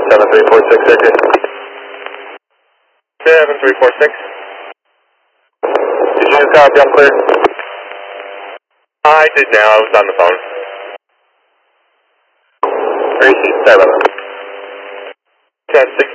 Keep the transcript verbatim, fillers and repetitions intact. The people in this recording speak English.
seven three four six, Victor. seven three four six. Did you copy? I'm clear. I did now, I was on the phone. Three seven. Testing.